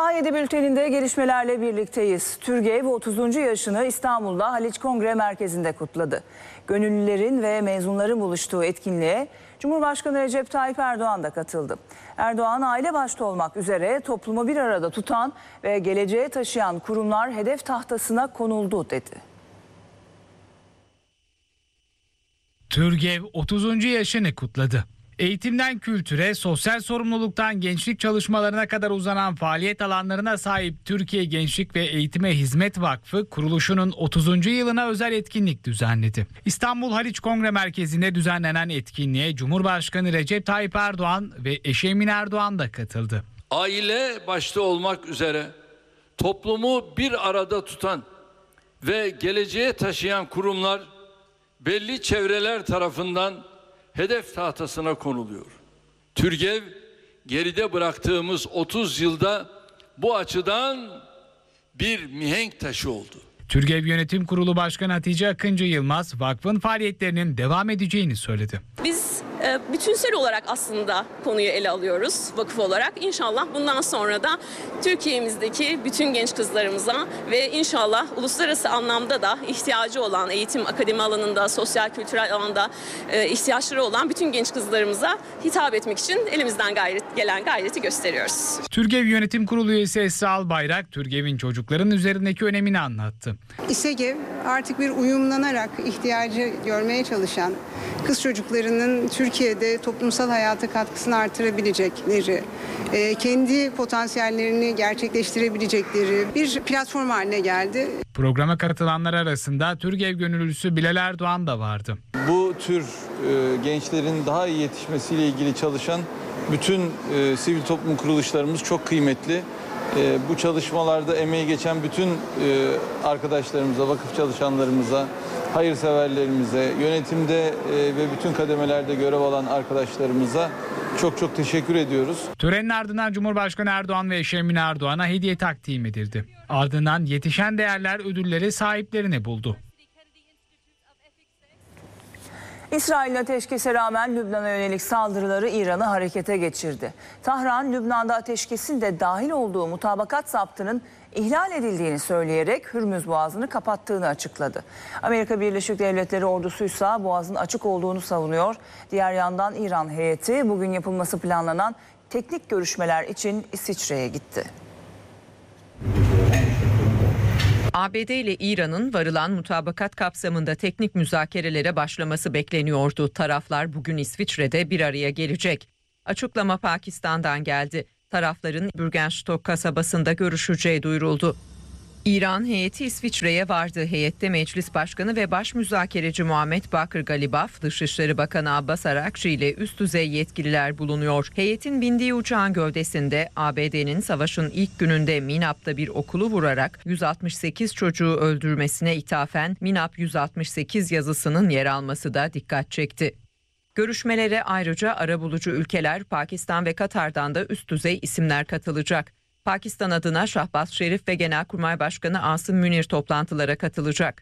Sabah 7 bülteninde gelişmelerle birlikteyiz. Turgay 30. yaşını İstanbul'da Haliç Kongre Merkezi'nde kutladı. Gönüllülerin ve mezunların buluştuğu etkinliğe Cumhurbaşkanı Recep Tayyip Erdoğan da katıldı. Erdoğan aile başta olmak üzere toplumu bir arada tutan ve geleceğe taşıyan kurumlar hedef tahtasına konuldu dedi. Turgay 30. yaşını kutladı. Eğitimden kültüre, sosyal sorumluluktan gençlik çalışmalarına kadar uzanan faaliyet alanlarına sahip Türkiye Gençlik ve Eğitime Hizmet Vakfı kuruluşunun 30. yılına özel etkinlik düzenledi. İstanbul Haliç Kongre Merkezi'nde düzenlenen etkinliğe Cumhurbaşkanı Recep Tayyip Erdoğan ve eşi Emine Erdoğan da katıldı. Aile başta olmak üzere toplumu bir arada tutan ve geleceğe taşıyan kurumlar belli çevreler tarafından hedef tahtasına konuluyor. Turgay geride bıraktığımız 30 yılda bu açıdan bir mihenk taşı oldu. Turgay Yönetim Kurulu Başkanı Hatice Akıncı Yılmaz vakfın faaliyetlerinin devam edeceğini söyledi. Biz bütünsel olarak aslında konuyu ele alıyoruz vakıf olarak. İnşallah bundan sonra da Türkiye'mizdeki bütün genç kızlarımıza ve inşallah uluslararası anlamda da ihtiyacı olan eğitim, akademi alanında, sosyal kültürel alanda ihtiyaçları olan bütün genç kızlarımıza hitap etmek için elimizden gelen gayreti gösteriyoruz. Turgay Yönetim Kurulu üyesi Esra Albayrak, Turgay'in çocukların üzerindeki önemini anlattı. İSEGEV artık bir uyumlanarak ihtiyacı görmeye çalışan kız çocuklarının Türkiye'de toplumsal hayata katkısını artırabilecekleri, kendi potansiyellerini gerçekleştirebilecekleri bir platform haline geldi. Programa katılanlar arasında Turgay gönüllüsü Bilal Erdoğan da vardı. Bu tür gençlerin daha iyi yetişmesiyle ilgili çalışan bütün sivil toplum kuruluşlarımız çok kıymetli. Bu çalışmalarda emeği geçen bütün arkadaşlarımıza, vakıf çalışanlarımıza, hayırseverlerimize, yönetimde ve bütün kademelerde görev alan arkadaşlarımıza çok teşekkür ediyoruz. Törenin ardından Cumhurbaşkanı Erdoğan ve eşi Emine Erdoğan'a hediye takdim edildi. Ardından yetişen değerler ödülleri sahiplerini buldu. İsrail'in ateşkese rağmen Lübnan'a yönelik saldırıları İran'ı harekete geçirdi. Tahran, Lübnan'da ateşkesin de dahil olduğu mutabakat zaptının ihlal edildiğini söyleyerek Hürmüz Boğazı'nı kapattığını açıkladı. Amerika Birleşik Devletleri ordusuysa boğazın açık olduğunu savunuyor. Diğer yandan İran heyeti bugün yapılması planlanan teknik görüşmeler için İsviçre'ye gitti. ABD ile İran'ın varılan mutabakat kapsamında teknik müzakerelere başlaması bekleniyordu. Taraflar bugün İsviçre'de bir araya gelecek. Açıklama Pakistan'dan geldi. Tarafların Bürgenstock kasabasında görüşeceği duyuruldu. İran heyeti İsviçre'ye vardı. Heyette Meclis Başkanı ve Baş Müzakereci Muhammed Bakır Galibaf, Dışişleri Bakanı Abbas Arakçı ile üst düzey yetkililer bulunuyor. Heyetin bindiği uçağın gövdesinde ABD'nin savaşın ilk gününde Minab'da bir okulu vurarak 168 çocuğu öldürmesine ithafen Minab 168 yazısının yer alması da dikkat çekti. Görüşmelere ayrıca arabulucu ülkeler Pakistan ve Katar'dan da üst düzey isimler katılacak. Pakistan adına Şahbaz Şerif ve Genelkurmay Başkanı Asım Münir toplantılara katılacak.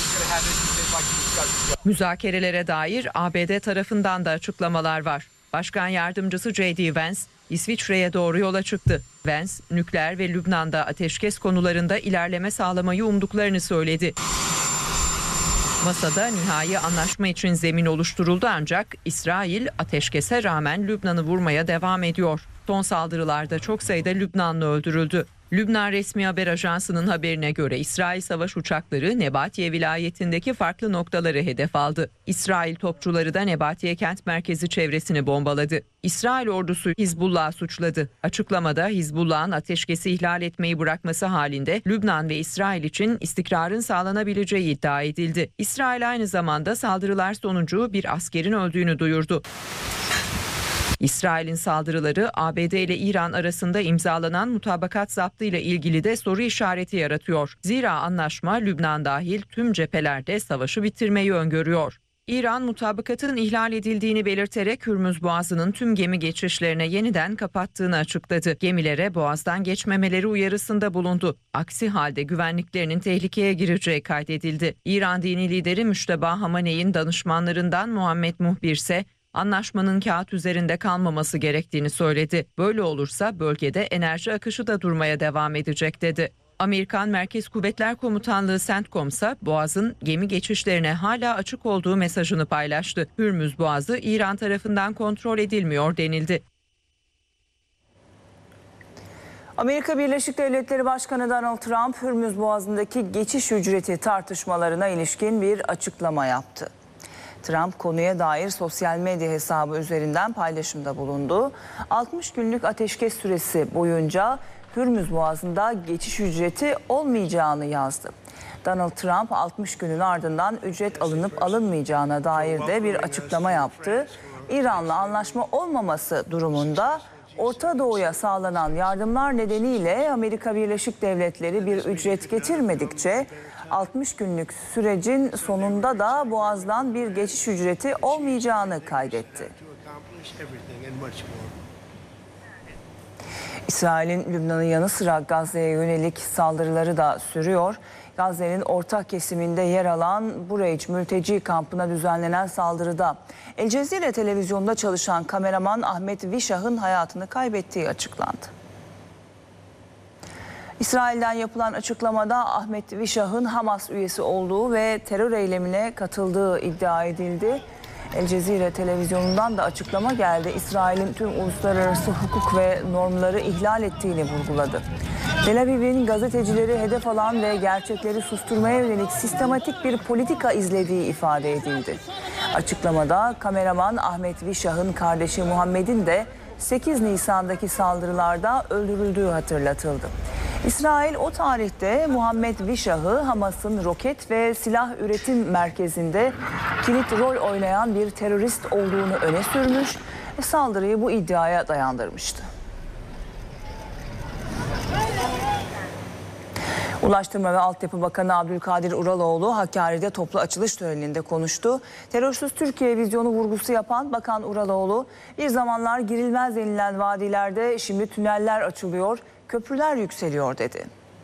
Müzakerelere dair ABD tarafından da açıklamalar var. Başkan Yardımcısı J.D. Vance İsviçre'ye doğru yola çıktı. Vance, nükleer ve Lübnan'da ateşkes konularında ilerleme sağlamayı umduklarını söyledi. Masada nihai anlaşma için zemin oluşturuldu ancak İsrail ateşkese rağmen Lübnan'ı vurmaya devam ediyor. Son saldırılarda çok sayıda Lübnanlı öldürüldü. Lübnan Resmi Haber Ajansı'nın haberine göre İsrail savaş uçakları Nebatiye vilayetindeki farklı noktaları hedef aldı. İsrail topçuları da Nebatiye kent merkezi çevresini bombaladı. İsrail ordusu Hizbullah'ı suçladı. Açıklamada Hizbullah'ın ateşkesi ihlal etmeyi bırakması halinde Lübnan ve İsrail için istikrarın sağlanabileceği iddia edildi. İsrail aynı zamanda saldırılar sonucu bir askerin öldüğünü duyurdu. İsrail'in saldırıları ABD ile İran arasında imzalanan mutabakat zaptı ile ilgili de soru işareti yaratıyor. Zira anlaşma Lübnan dahil tüm cephelerde savaşı bitirmeyi öngörüyor. İran mutabakatın ihlal edildiğini belirterek Hürmüz Boğazı'nın tüm gemi geçişlerine yeniden kapattığını açıkladı. Gemilere boğazdan geçmemeleri uyarısında bulundu. Aksi halde güvenliklerinin tehlikeye gireceği kaydedildi. İran dini lideri Müşteba Hamaney'in danışmanlarından Muhammed Muhbir ise Anlaşmanın kağıt üzerinde kalmaması gerektiğini söyledi. Böyle olursa bölgede enerji akışı da durmaya devam edecek dedi. Amerikan Merkez Kuvvetler Komutanlığı CENTCOM ise Boğaz'ın gemi geçişlerine hala açık olduğu mesajını paylaştı. Hürmüz Boğazı İran tarafından kontrol edilmiyor denildi. Amerika Birleşik Devletleri Başkanı Donald Trump, Hürmüz Boğazı'ndaki geçiş ücreti tartışmalarına ilişkin bir açıklama yaptı. Trump konuya dair sosyal medya hesabı üzerinden paylaşımda bulundu. 60 günlük ateşkes süresi boyunca Hürmüz Boğazı'nda geçiş ücreti olmayacağını yazdı. Donald Trump 60 günün ardından ücret alınıp alınmayacağına dair de bir açıklama yaptı. İran'la anlaşma olmaması durumunda Orta Doğu'ya sağlanan yardımlar nedeniyle Amerika Birleşik Devletleri bir ücret getirmedikçe 60 günlük sürecin sonunda da Boğaz'dan bir geçiş ücreti olmayacağını kaydetti. İsrail'in Lübnan'ın yanı sıra Gazze'ye yönelik saldırıları da sürüyor. Gazze'nin orta kesiminde yer alan Bureyç mülteci kampına düzenlenen saldırıda El Cezire televizyonda çalışan kameraman Ahmet Vişah'ın hayatını kaybettiği açıklandı. İsrail'den yapılan açıklamada Ahmet Vişah'ın Hamas üyesi olduğu ve terör eylemine katıldığı iddia edildi. El Cezire televizyonundan da açıklama geldi. İsrail'in tüm uluslararası hukuk ve normları ihlal ettiğini vurguladı. Tel Aviv'in gazetecileri hedef alan ve gerçekleri susturmaya yönelik sistematik bir politika izlediği ifade edildi. Açıklamada kameraman Ahmet Vişah'ın kardeşi Muhammed'in de 8 Nisan'daki saldırılarda öldürüldüğü hatırlatıldı. İsrail o tarihte Muhammed Vişah'ı Hamas'ın roket ve silah üretim merkezinde kilit rol oynayan bir terörist olduğunu öne sürmüş ve saldırıyı bu iddiaya dayandırmıştı. Ulaştırma ve Altyapı Bakanı Abdülkadir Uraloğlu Hakkari'de toplu açılış töreninde konuştu. Terörsüz Türkiye vizyonu vurgusu yapan Bakan Uraloğlu, bir zamanlar girilmez denilen vadilerde şimdi tüneller açılıyor, köprüler yükseliyor dedi.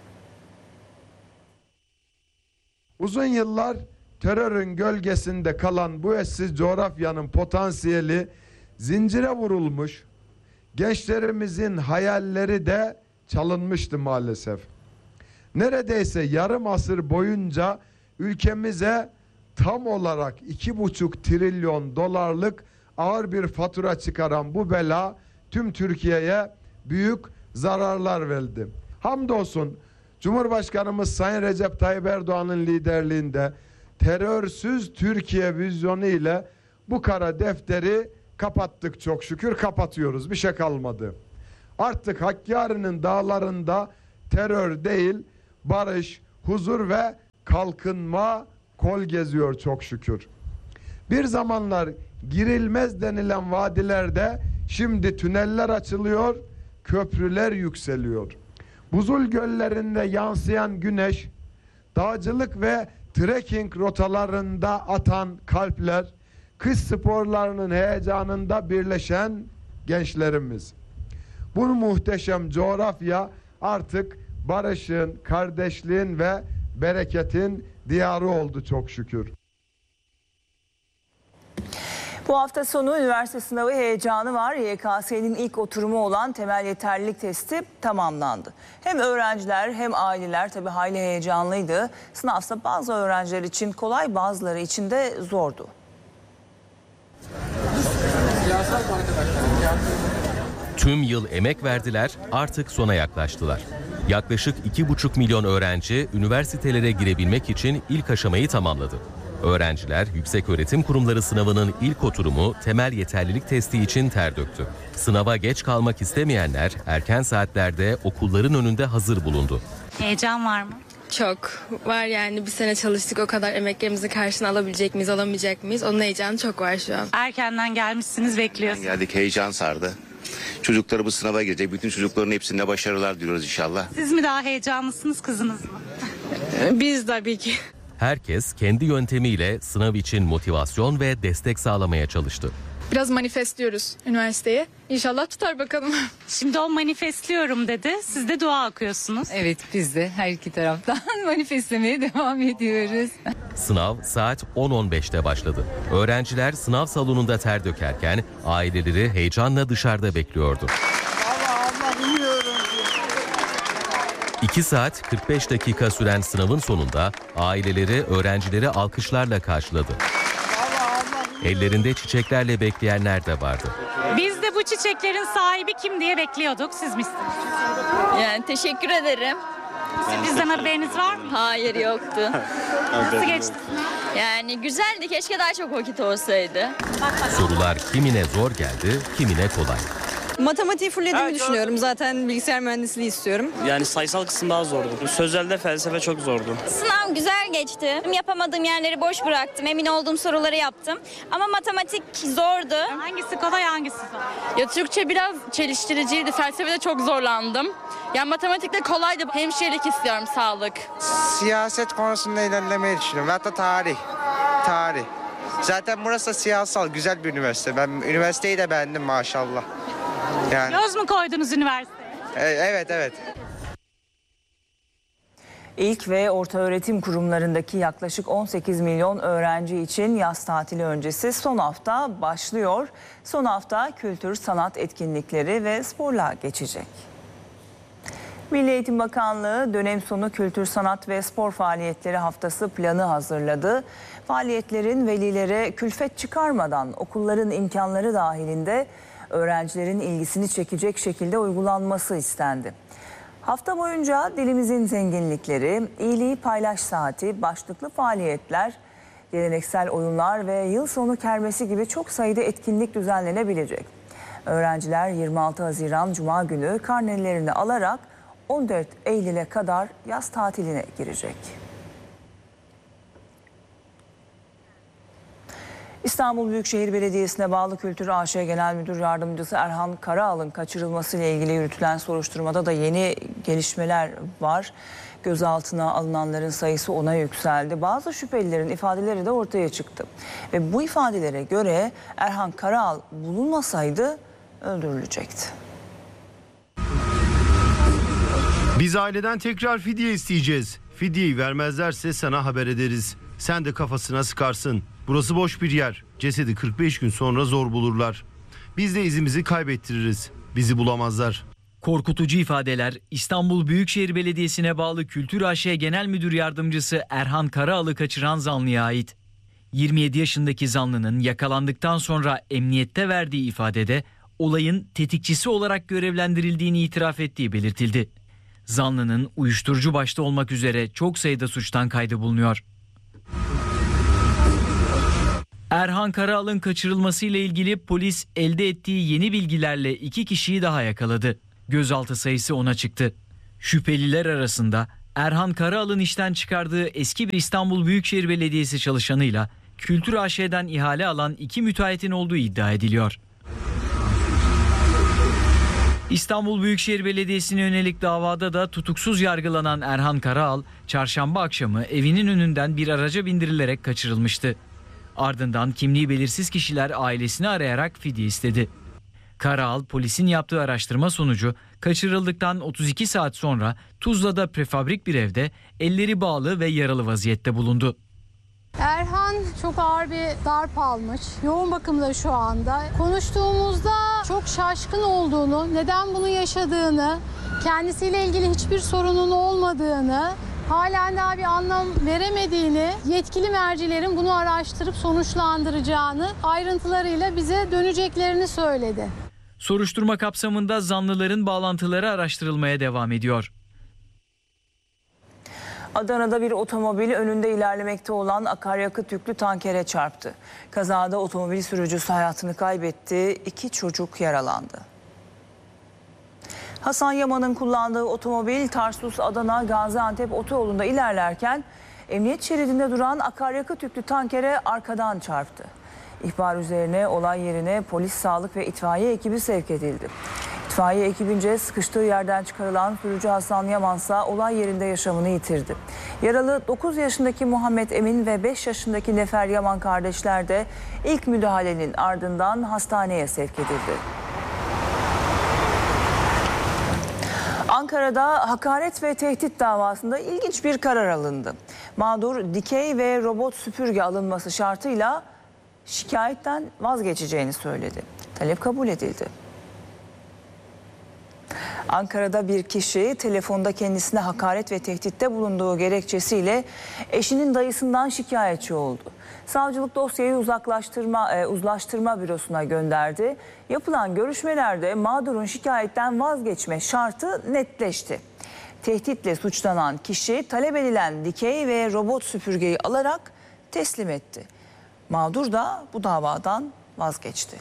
Uzun yıllar terörün gölgesinde kalan bu eşsiz coğrafyanın potansiyeli zincire vurulmuş, gençlerimizin hayalleri de çalınmıştı maalesef. Neredeyse yarım asır boyunca ülkemize tam olarak 2,5 trilyon dolarlık ağır bir fatura çıkaran bu bela tüm Türkiye'ye büyük zararlar verdi. Hamdolsun Cumhurbaşkanımız Sayın Recep Tayyip Erdoğan'ın liderliğinde terörsüz Türkiye vizyonu ile bu kara defteri kapattık, çok şükür kapatıyoruz, bir şey kalmadı. Artık Hakkari'nin dağlarında terör değil, barış, huzur ve kalkınma kol geziyor çok şükür. Bir zamanlar girilmez denilen vadilerde şimdi tüneller açılıyor, köprüler yükseliyor. Buzul göllerinde yansıyan güneş, dağcılık ve trekking rotalarında atan kalpler, kış sporlarının heyecanında birleşen gençlerimiz. Bu muhteşem coğrafya artık barışın, kardeşliğin ve bereketin diyarı oldu çok şükür. Bu hafta sonu üniversite sınavı heyecanı var. YKS'nin ilk oturumu olan temel yeterlilik testi tamamlandı. Hem öğrenciler hem aileler tabii hayli heyecanlıydı. Sınavsa bazı öğrenciler için kolay, bazıları için de zordu. Tüm yıl emek verdiler, artık sona yaklaştılar. Yaklaşık 2,5 milyon öğrenci üniversitelere girebilmek için ilk aşamayı tamamladı. Öğrenciler Yükseköğretim Kurumları sınavının ilk oturumu temel yeterlilik testi için ter döktü. Sınava geç kalmak istemeyenler erken saatlerde okulların önünde hazır bulundu. Heyecan var mı? Çok var, yani bir sene çalıştık, o kadar emeklerimizi karşına alabilecek miyiz, alamayacak mıyız? Onun heyecanı çok var şu an. Erkenden gelmişsiniz, bekliyorsunuz. Geldik, heyecan sardı. Çocukları bu sınava girecek. Bütün çocukların hepsine başarılar diliyoruz inşallah. Siz mi daha heyecanlısınız, kızınız mı? Biz tabii ki. Herkes kendi yöntemiyle sınav için motivasyon ve destek sağlamaya çalıştı. Biraz manifestliyoruz üniversiteye. İnşallah tutar bakalım. Şimdi o manifestliyorum dedi. Siz de dua okuyorsunuz. Evet, biz de her iki taraftan manifestlemeye devam ediyoruz. Sınav saat 10.15'te başladı. Öğrenciler sınav salonunda ter dökerken aileleri heyecanla dışarıda bekliyordu. 2 saat 45 dakika süren sınavın sonunda aileleri öğrencileri alkışlarla karşıladı. Ellerinde çiçeklerle bekleyenler de vardı. Biz de bu çiçeklerin sahibi kim diye bekliyorduk. Siz misiniz? Yani teşekkür ederim. Bizden haberiniz var mı? Hayır, yoktu. Nasıl geçti? Yani güzeldi, keşke daha çok vakit olsaydı. Sorular kimine zor geldi, kimine kolay. Matematiği fullediğimi düşünüyorum. Zaten bilgisayar mühendisliği istiyorum. Yani sayısal kısım daha zordu. Sözelde felsefe çok zordu. Sınav güzel geçti. Yapamadığım yerleri boş bıraktım. Emin olduğum soruları yaptım. Ama matematik zordu. Hangisi kolay, hangisi zor? Ya Türkçe biraz çeliştiriciydi. Felsefede çok zorlandım. Yani matematikte kolaydı. Hemşirelik istiyorum, sağlık. Siyaset konusunda ilerlemeyi düşünüyorum. Hatta tarih. Zaten burası siyasal, güzel bir üniversite. Ben üniversiteyi de beğendim maşallah. Yani. Göz mü koydunuz üniversiteye? Evet. İlk ve ortaöğretim kurumlarındaki yaklaşık 18 milyon öğrenci için yaz tatili öncesi son hafta başlıyor. Son hafta kültür, sanat etkinlikleri ve sporla geçecek. Milli Eğitim Bakanlığı dönem sonu kültür, sanat ve spor faaliyetleri haftası planı hazırladı. Faaliyetlerin velilere külfet çıkarmadan okulların imkanları dahilinde öğrencilerin ilgisini çekecek şekilde uygulanması istendi. Hafta boyunca dilimizin zenginlikleri, iyiliği paylaş saati, başlıklı faaliyetler, geleneksel oyunlar ve yıl sonu kermesi gibi çok sayıda etkinlik düzenlenebilecek. Öğrenciler 26 Haziran Cuma günü karnelerini alarak 14 Eylül'e kadar yaz tatiline girecek. İstanbul Büyükşehir Belediyesi'ne bağlı Kültür AŞ Genel Müdür Yardımcısı Erhan Karaal'ın kaçırılmasıyla ilgili yürütülen soruşturmada da yeni gelişmeler var. Gözaltına alınanların sayısı 10'a yükseldi. Bazı şüphelilerin ifadeleri de ortaya çıktı. Ve bu ifadelere göre Erhan Karaal bulunmasaydı öldürülecekti. Biz aileden tekrar fidye isteyeceğiz. Fidyeyi vermezlerse sana haber ederiz. Sen de kafasına sıkarsın. Burası boş bir yer. Cesedi 45 gün sonra zor bulurlar. Biz de izimizi kaybettiririz. Bizi bulamazlar. Korkutucu ifadeler İstanbul Büyükşehir Belediyesi'ne bağlı Kültür AŞ Genel Müdür Yardımcısı Erhan Karaal'ı kaçıran zanlıya ait. 27 yaşındaki zanlının yakalandıktan sonra emniyette verdiği ifadede olayın tetikçisi olarak görevlendirildiğini itiraf ettiği belirtildi. Zanlının uyuşturucu başta olmak üzere çok sayıda suçtan kaydı bulunuyor. Erhan Karaal'ın kaçırılmasıyla ilgili polis elde ettiği yeni bilgilerle 2 kişiyi daha yakaladı. Gözaltı sayısı 10'a çıktı. Şüpheliler arasında Erhan Karaal'ın işten çıkardığı eski bir İstanbul Büyükşehir Belediyesi çalışanıyla Kültür AŞ'den ihale alan 2 müteahhitin olduğu iddia ediliyor. İstanbul Büyükşehir Belediyesi'ne yönelik davada da tutuksuz yargılanan Erhan Karaal, çarşamba akşamı evinin önünden bir araca bindirilerek kaçırılmıştı. Ardından kimliği belirsiz kişiler ailesini arayarak fidye istedi. Karaal, polisin yaptığı araştırma sonucu kaçırıldıktan 32 saat sonra Tuzla'da prefabrik bir evde elleri bağlı ve yaralı vaziyette bulundu. Erhan çok ağır bir darp almış. Yoğun bakımda şu anda. Konuştuğumuzda çok şaşkın olduğunu, neden bunu yaşadığını, kendisiyle ilgili hiçbir sorunun olmadığını, halen daha bir anlam veremediğini, yetkili mercilerin bunu araştırıp sonuçlandıracağını, ayrıntılarıyla bize döneceklerini söyledi. Soruşturma kapsamında zanlıların bağlantıları araştırılmaya devam ediyor. Adana'da bir otomobil önünde ilerlemekte olan akaryakıt yüklü tankere çarptı. Kazada otomobil sürücüsü hayatını kaybetti, 2 çocuk yaralandı. Hasan Yaman'ın kullandığı otomobil Tarsus-Adana Gaziantep otoyolunda ilerlerken emniyet şeridinde duran akaryakıt yüklü tankere arkadan çarptı. İhbar üzerine olay yerine polis, sağlık ve itfaiye ekibi sevk edildi. İtfaiye ekibince sıkıştığı yerden çıkarılan sürücü Hasan Yamansa olay yerinde yaşamını yitirdi. Yaralı 9 yaşındaki Muhammed Emin ve 5 yaşındaki Nefer Yaman kardeşler de ilk müdahalenin ardından hastaneye sevk edildi. Ankara'da hakaret ve tehdit davasında ilginç bir karar alındı. Mağdur dikey ve robot süpürge alınması şartıyla şikayetten vazgeçeceğini söyledi. Talep kabul edildi. Ankara'da bir kişi telefonda kendisine hakaret ve tehditte bulunduğu gerekçesiyle eşinin dayısından şikayetçi oldu. Savcılık dosyayı uzlaştırma bürosuna gönderdi. Yapılan görüşmelerde mağdurun şikayetten vazgeçme şartı netleşti. Tehditle suçlanan kişi talep edilen dikey ve robot süpürgeyi alarak teslim etti. Mağdur da bu davadan vazgeçti.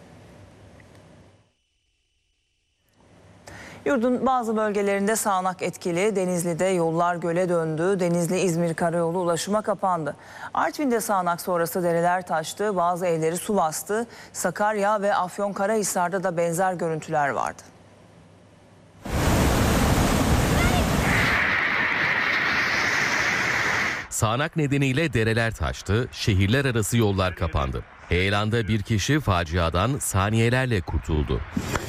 Yurdun bazı bölgelerinde sağanak etkili. Denizli'de yollar göle döndü. Denizli-İzmir karayolu ulaşıma kapandı. Artvin'de sağanak sonrası dereler taştı. Bazı evleri su bastı. Sakarya ve Afyonkarahisar'da da benzer görüntüler vardı. Sağanak nedeniyle dereler taştı, şehirler arası yollar kapandı. Heyelan'da bir kişi faciadan saniyelerle kurtuldu.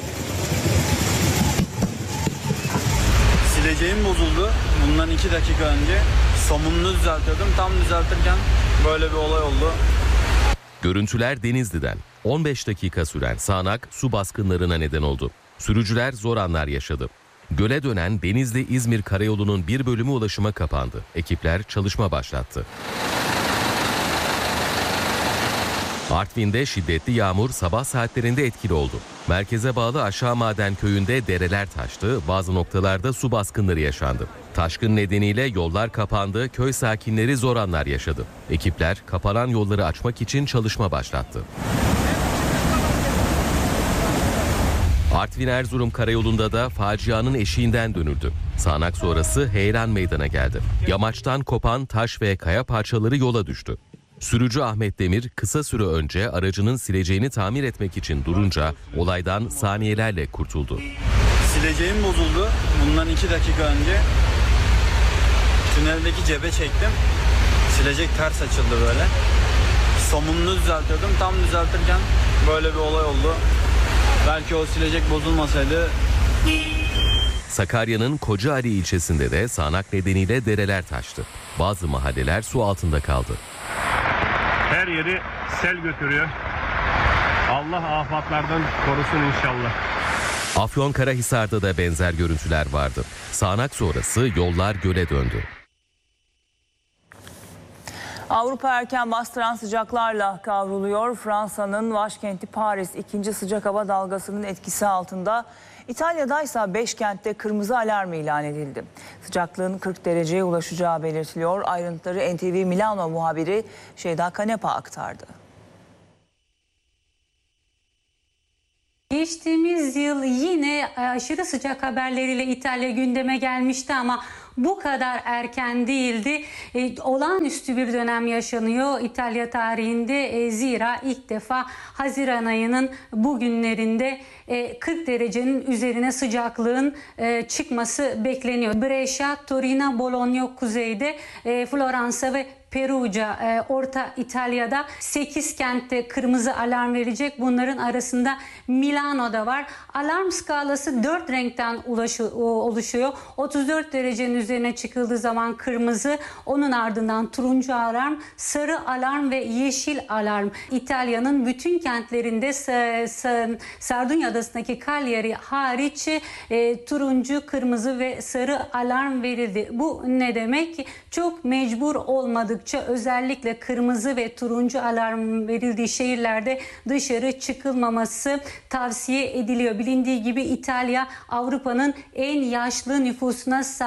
Sileceğim bozuldu. Bundan 2 dakika önce somununu düzeltiyordum. Tam düzeltirken böyle bir olay oldu. Görüntüler Denizli'den. 15 dakika süren sağanak su baskınlarına neden oldu. Sürücüler zor anlar yaşadı. Göle dönen Denizli-İzmir karayolunun bir bölümü ulaşıma kapandı. Ekipler çalışma başlattı. Artvin'de şiddetli yağmur sabah saatlerinde etkili oldu. Merkeze bağlı Aşağı Maden Köyü'nde dereler taştı, bazı noktalarda su baskınları yaşandı. Taşkın nedeniyle yollar kapandı, köy sakinleri zor anlar yaşadı. Ekipler kapanan yolları açmak için çalışma başlattı. Artvin-Erzurum karayolunda da facianın eşiğinden dönüldü. Sağanak sonrası heyelan meydana geldi. Yamaçtan kopan taş ve kaya parçaları yola düştü. Sürücü Ahmet Demir kısa süre önce aracının sileceğini tamir etmek için durunca olaydan saniyelerle kurtuldu. Sileceğim bozuldu. Bundan 2 dakika önce tüneldeki cebe çektim. Silecek ters açıldı böyle. Somununu düzeltiyordum. Tam düzeltirken böyle bir olay oldu. Belki o silecek bozulmasaydı. Sakarya'nın Kocaeli ilçesinde de sağanak nedeniyle dereler taştı. Bazı mahalleler su altında kaldı. Her yeri sel götürüyor. Allah afatlardan korusun inşallah. Afyonkarahisar'da da benzer görüntüler vardı. Sağanak sonrası yollar göle döndü. Avrupa erken bastıran sıcaklarla kavruluyor. Fransa'nın başkenti Paris ikinci sıcak hava dalgasının etkisi altında. İtalya'da ise 5 kentte kırmızı alarm ilan edildi. Sıcaklığın 40 dereceye ulaşacağı belirtiliyor. Ayrıntıları NTV Milano muhabiri Şeyda Kanepa aktardı. Geçtiğimiz yıl yine aşırı sıcak haberleriyle İtalya gündeme gelmişti ama bu kadar erken değildi. Olağanüstü bir dönem yaşanıyor İtalya tarihinde. Zira ilk defa Haziran ayının bugünlerinde 40 derecenin üzerine sıcaklığın çıkması bekleniyor. Brescia, Torino, Bologna kuzeyde, Floransa ve Perugia, Orta İtalya'da 8 kentte kırmızı alarm verecek. Bunların arasında Milano'da var. Alarm skalası 4 renkten oluşuyor. 34 derecenin üzerine çıkıldığı zaman kırmızı, onun ardından turuncu alarm, sarı alarm ve yeşil alarm. İtalya'nın bütün kentlerinde Sardunya Adası'ndaki Cagliari hariç turuncu, kırmızı ve sarı alarm verildi. Bu ne demek? Çok mecbur olmadıkça özellikle kırmızı ve turuncu alarm verildiği şehirlerde dışarı çıkılmaması tavsiye ediliyor. Bilindiği gibi İtalya Avrupa'nın en yaşlı nüfusuna sahip ülke.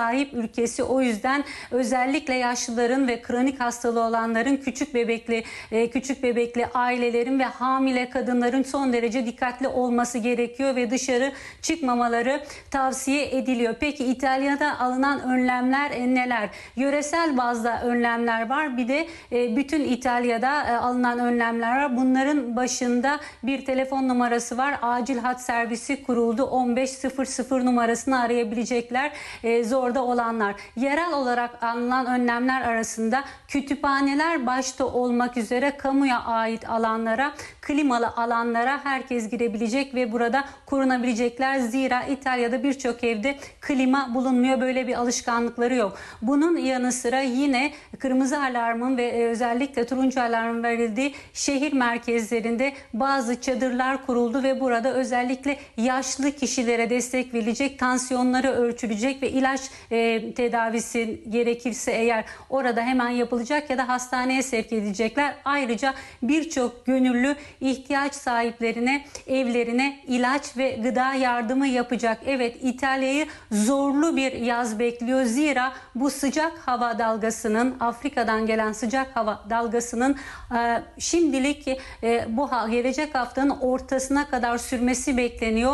ülkesi. O yüzden özellikle yaşlıların ve kronik hastalığı olanların, küçük bebekli ailelerin ve hamile kadınların son derece dikkatli olması gerekiyor ve dışarı çıkmamaları tavsiye ediliyor. Peki İtalya'da alınan önlemler neler? Yöresel bazda önlemler var. Bir de bütün İtalya'da alınan önlemler var. Bunların başında bir telefon numarası var. Acil hat servisi kuruldu. 1500 numarasını arayabilecekler zorda olanlar. Yerel olarak alınan önlemler arasında kütüphaneler başta olmak üzere kamuya ait alanlara, klimalı alanlara herkes girebilecek ve burada korunabilecekler. Zira İtalya'da birçok evde klima bulunmuyor. Böyle bir alışkanlıkları yok. Bunun yanı sıra yine kırmızı alarmın ve özellikle turuncu alarmın verildiği şehir merkezlerinde bazı çadırlar kuruldu ve burada özellikle yaşlı kişilere destek verilecek, tansiyonları ölçülecek ve ilaç tedavisi gerekirse eğer orada hemen yapılacak ya da hastaneye sevk edilecekler. Ayrıca birçok gönüllü ihtiyaç sahiplerine, evlerine ilaç ve gıda yardımı yapacak. Evet, İtalya'yı zorlu bir yaz bekliyor. Zira bu sıcak hava dalgasının, Afrika'dan gelen sıcak hava dalgasının şimdilik bu gelecek haftanın ortasına kadar sürmesi bekleniyor.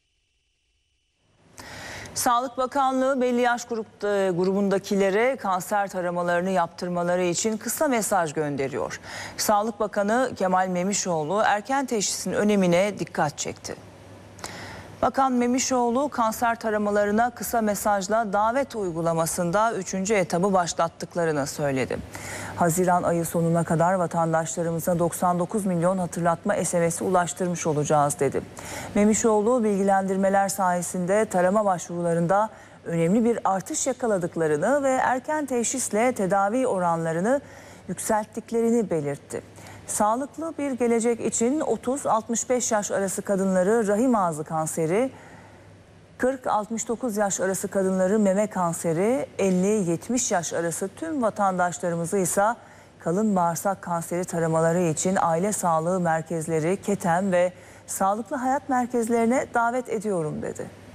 Sağlık Bakanlığı belli yaş grubundakilere kanser taramalarını yaptırmaları için kısa mesaj gönderiyor. Sağlık Bakanı Kemal Memişoğlu erken teşhisin önemine dikkat çekti. Bakan Memişoğlu kanser taramalarına kısa mesajla davet uygulamasında 3. etabı başlattıklarını söyledi. Haziran ayı sonuna kadar vatandaşlarımıza 99 milyon hatırlatma SMS'i ulaştırmış olacağız dedi. Memişoğlu bilgilendirmeler sayesinde tarama başvurularında önemli bir artış yakaladıklarını ve erken teşhisle tedavi oranlarını yükselttiklerini belirtti. Sağlıklı bir gelecek için 30-65 yaş arası kadınları rahim ağzı kanseri, 40-69 yaş arası kadınları meme kanseri, 50-70 yaş arası tüm vatandaşlarımızı ise kalın bağırsak kanseri taramaları için aile sağlığı merkezleri, KETEM ve sağlıklı hayat merkezlerine davet ediyorum dedi.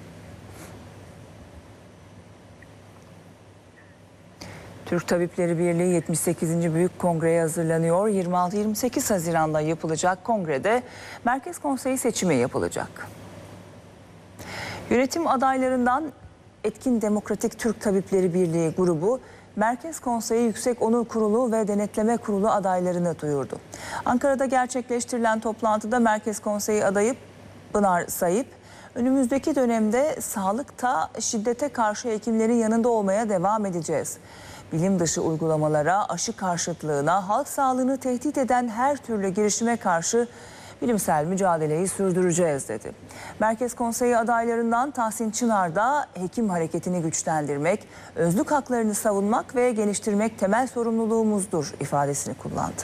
Türk Tabipleri Birliği 78. Büyük Kongre'ye hazırlanıyor. 26-28 Haziran'da yapılacak kongrede Merkez Konseyi seçimi yapılacak. Yönetim adaylarından Etkin Demokratik Türk Tabipleri Birliği grubu Merkez Konseyi Yüksek Onur Kurulu ve Denetleme Kurulu adaylarını duyurdu. Ankara'da gerçekleştirilen toplantıda Merkez Konseyi adayı Pınar Sayıp, önümüzdeki dönemde sağlıkta şiddete karşı hekimlerin yanında olmaya devam edeceğiz. Bilim dışı uygulamalara, aşı karşıtlığına, halk sağlığını tehdit eden her türlü girişime karşı bilimsel mücadeleyi sürdüreceğiz dedi. Merkez Konseyi adaylarından Tahsin Çınar da hekim hareketini güçlendirmek, özlük haklarını savunmak ve geliştirmek temel sorumluluğumuzdur ifadesini kullandı.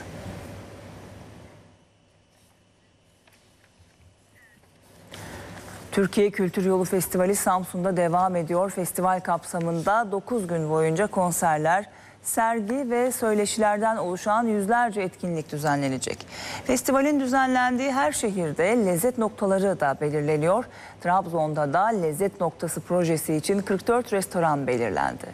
Türkiye Kültür Yolu Festivali Samsun'da devam ediyor. Festival kapsamında 9 gün boyunca konserler, sergi ve söyleşilerden oluşan yüzlerce etkinlik düzenlenecek. Festivalin düzenlendiği her şehirde lezzet noktaları da belirleniyor. Trabzon'da da lezzet noktası projesi için 44 restoran belirlendi.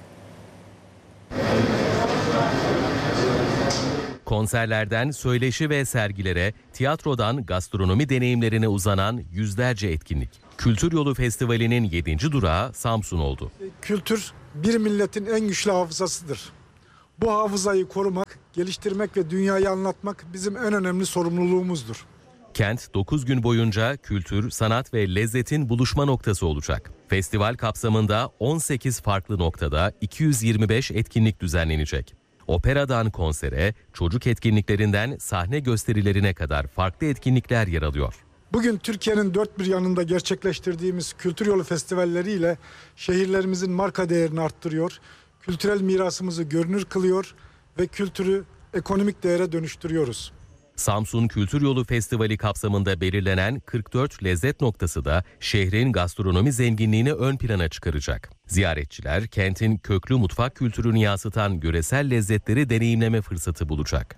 Konserlerden söyleşi ve sergilere, tiyatrodan gastronomi deneyimlerine uzanan yüzlerce etkinlik. Kültür Yolu Festivali'nin 7. durağı Samsun oldu. Kültür bir milletin en güçlü hafızasıdır. Bu hafızayı korumak, geliştirmek ve dünyayı anlatmak bizim en önemli sorumluluğumuzdur. Kent 9 gün boyunca kültür, sanat ve lezzetin buluşma noktası olacak. Festival kapsamında 18 farklı noktada 225 etkinlik düzenlenecek. Operadan konsere, çocuk etkinliklerinden sahne gösterilerine kadar farklı etkinlikler yer alıyor. Bugün Türkiye'nin dört bir yanında gerçekleştirdiğimiz Kültür Yolu festivalleriyle şehirlerimizin marka değerini arttırıyor, kültürel mirasımızı görünür kılıyor ve kültürü ekonomik değere dönüştürüyoruz. Samsun Kültür Yolu Festivali kapsamında belirlenen 44 lezzet noktası da şehrin gastronomi zenginliğini ön plana çıkaracak. Ziyaretçiler kentin köklü mutfak kültürünü yansıtan yöresel lezzetleri deneyimleme fırsatı bulacak.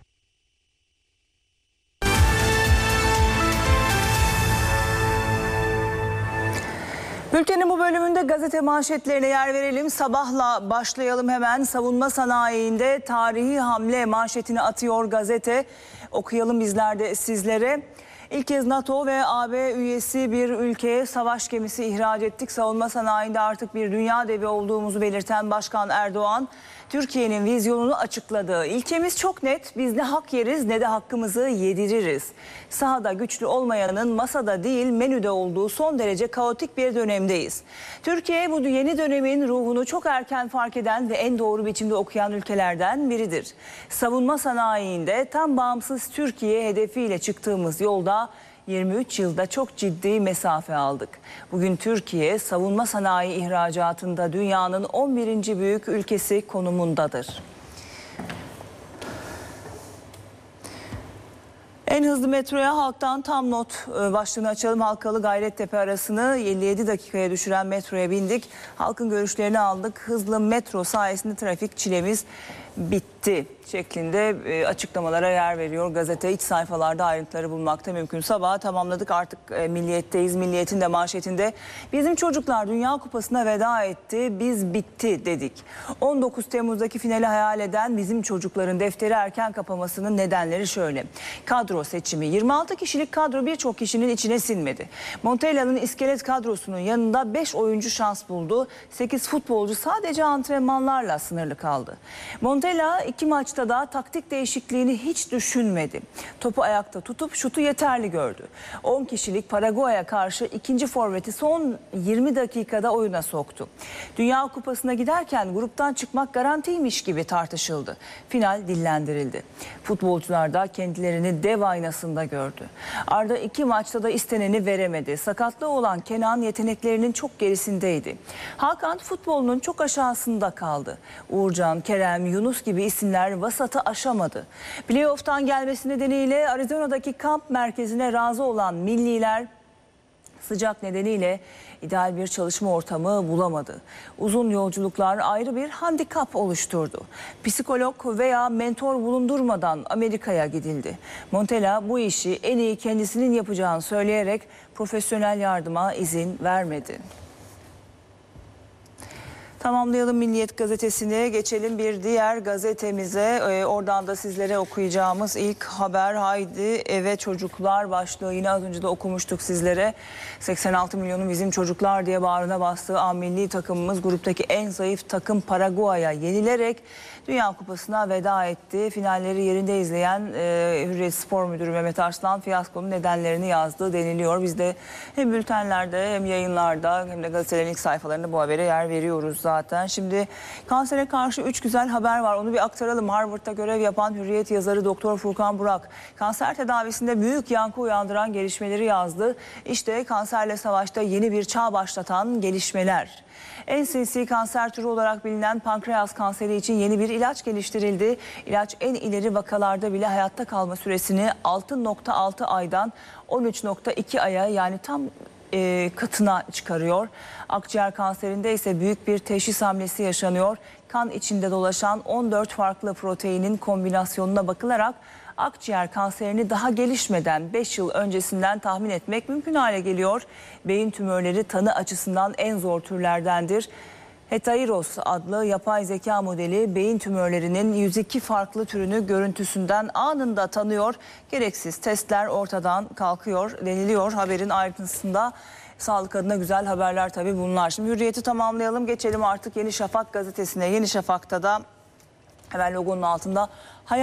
Bültenin bu bölümünde gazete manşetlerine yer verelim. Sabahla başlayalım hemen. Savunma sanayinde tarihi hamle manşetini atıyor gazete. Okuyalım bizler de sizlere. İlk kez NATO ve AB üyesi bir ülkeye savaş gemisi ihraç ettik. Savunma sanayinde artık bir dünya devi olduğumuzu belirten Başkan Erdoğan, Türkiye'nin vizyonunu açıkladı. İlkemiz çok net, biz ne hak yeriz ne de hakkımızı yediririz. Sahada güçlü olmayanın masada değil menüde olduğu son derece kaotik bir dönemdeyiz. Türkiye bu yeni dönemin ruhunu çok erken fark eden ve en doğru biçimde okuyan ülkelerden biridir. Savunma sanayinde tam bağımsız Türkiye hedefiyle çıktığımız yolda 23 yılda çok ciddi mesafe aldık. Bugün Türkiye savunma sanayi ihracatında dünyanın 11. büyük ülkesi konumundadır. En hızlı metroya halktan tam not başlığını açalım. Halkalı Gayrettepe arasını 57 dakikaya düşüren metroya bindik. Halkın görüşlerini aldık. Hızlı metro sayesinde trafik çilemiz bitti şeklinde açıklamalara yer veriyor gazete. İç sayfalarda ayrıntıları bulmakta mümkün. Sabahı tamamladık, artık Milliyet'teyiz. Milliyet'in de manşetinde bizim çocuklar Dünya Kupası'na veda etti, biz bitti dedik. 19 Temmuz'daki finali hayal eden bizim çocukların defteri erken kapamasının nedenleri şöyle. Kadro seçimi, 26 kişilik kadro birçok kişinin içine sinmedi. Montella'nın iskelet kadrosunun yanında 5 oyuncu şans buldu. 8 futbolcu sadece antrenmanlarla sınırlı kaldı. Montella 2 maçta da taktik değişikliğini hiç düşünmedi. Topu ayakta tutup şutu yeterli gördü. 10 kişilik Paraguay'a karşı ikinci forveti son 20 dakikada oyuna soktu. Dünya Kupası'na giderken gruptan çıkmak garantiymiş gibi tartışıldı. Final dillendirildi. Futbolcular da kendilerini dev aynasında gördü. Arda 2 maçta da isteneni veremedi. Sakatlığı olan Kenan yeteneklerinin çok gerisindeydi. Hakan futbolunun çok aşağısında kaldı. Uğurcan, Kerem, Yunus gibi isimler vasatı aşamadı. Playoff'tan gelmesi nedeniyle Arizona'daki kamp merkezine razı olan milliler sıcak nedeniyle ideal bir çalışma ortamı bulamadı. Uzun yolculuklar ayrı bir handikap oluşturdu. Psikolog veya mentor bulundurmadan Amerika'ya gidildi. Montella bu işi en iyi kendisinin yapacağını söyleyerek profesyonel yardıma izin vermedi. Tamamlayalım Milliyet gazetesini, geçelim bir diğer gazetemize. Oradan da sizlere okuyacağımız ilk haber haydi eve çocuklar başlığı. Yine az önce de okumuştuk sizlere. 86 milyonun bizim çocuklar diye bağrına bastığı A-Milli takımımız gruptaki en zayıf takım Paraguay'a yenilerek Dünya Kupası'na veda etti. Finalleri yerinde izleyen Hürriyet Spor Müdürü Mehmet Arslan fiyaskonun nedenlerini yazdığı deniliyor. Biz de hem bültenlerde hem yayınlarda hem de gazetelerin ilk sayfalarında bu habere yer veriyoruz zaten. Şimdi kansere karşı 3 güzel haber var. Onu bir aktaralım. Harvard'da görev yapan Hürriyet yazarı Doktor Furkan Burak kanser tedavisinde büyük yankı uyandıran gelişmeleri yazdı. İşte kanserle savaşta yeni bir çağ başlatan gelişmeler. En sinsi kanser türü olarak bilinen pankreas kanseri için yeni bir ilaç geliştirildi. İlaç en ileri vakalarda bile hayatta kalma süresini 6.6 aydan 13.2 aya yani tam katına çıkarıyor. Akciğer kanserinde ise büyük bir teşhis hamlesi yaşanıyor. Kan içinde dolaşan 14 farklı proteinin kombinasyonuna bakılarak akciğer kanserini daha gelişmeden 5 yıl öncesinden tahmin etmek mümkün hale geliyor. Beyin tümörleri tanı açısından en zor türlerdendir. Hetairos adlı yapay zeka modeli beyin tümörlerinin 102 farklı türünü görüntüsünden anında tanıyor. Gereksiz testler ortadan kalkıyor deniliyor haberin ayrıntısında. Sağlık adına güzel haberler tabii bunlar. Şimdi Hürriyet'i tamamlayalım, geçelim artık Yeni Şafak gazetesine. Yeni Şafak'ta da hemen logonun altında